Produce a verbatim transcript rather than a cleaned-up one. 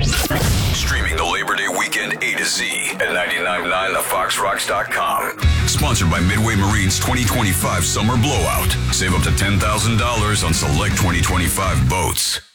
Streaming the Labor Day weekend A to Z at ninety-nine point nine the fox rocks dot com. Sponsored by Midway Marine's twenty twenty-five Summer Blowout. Save up to ten thousand dollars on select twenty twenty-five boats.